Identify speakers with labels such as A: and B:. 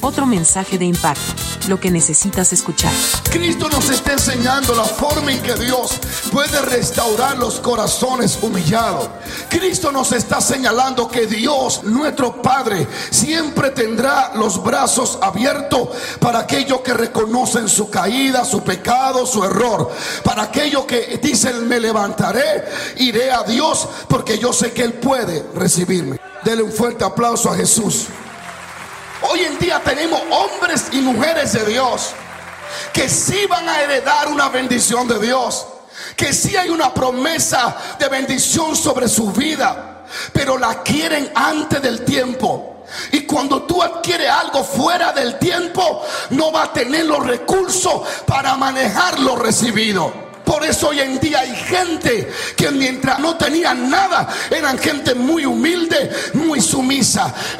A: Otro mensaje de impacto, lo que necesitas escuchar.
B: Cristo nos está enseñando la forma en que Dios puede restaurar los corazones humillados. Cristo nos está señalando que Dios, nuestro Padre, siempre tendrá los brazos abiertos para aquellos que reconocen su caída, su pecado, su error. Para aquellos que dicen: me levantaré, iré a Dios, porque yo sé que Él puede recibirme. Dele un fuerte aplauso a Jesús. Hoy en día tenemos hombres y mujeres de Dios que sí van a heredar una bendición de Dios, que sí hay una promesa de bendición sobre su vida, pero la quieren antes del tiempo. Y cuando tú adquieres algo fuera del tiempo, no va a tener los recursos para manejar lo recibido. Por eso hoy en día hay gente que mientras no tenían nada, eran gente muy humilde, muy sumisa.